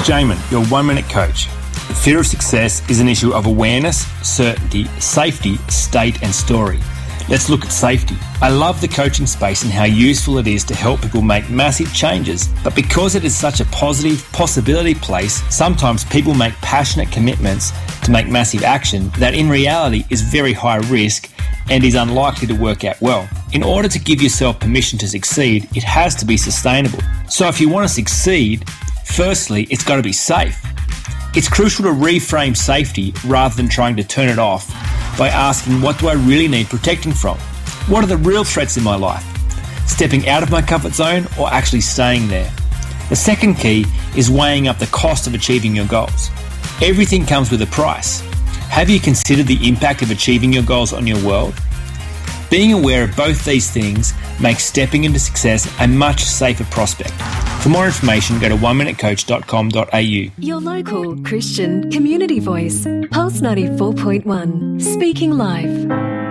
Jamin, your 1 Minute Coach. The fear of success is an issue of awareness, certainty, safety, state and story. Let's look at safety. I love the coaching space and how useful it is to help people make massive changes. But because it is such a positive possibility place, sometimes people make passionate commitments to make massive action that in reality is very high risk and is unlikely to work out well. In order to give yourself permission to succeed, it has to be sustainable. So if you want to succeed, firstly, it's got to be safe. It's crucial to reframe safety rather than trying to turn it off by asking, what do I really need protecting from? What are the real threats in my life? Stepping out of my comfort zone or actually staying there? The second key is weighing up the cost of achieving your goals. Everything comes with a price. Have you considered the impact of achieving your goals on your world? Being aware of both these things makes stepping into success a much safer prospect. For more information, go to oneminutecoach.com.au. Your local Christian community voice, Pulse 94.1, speaking live.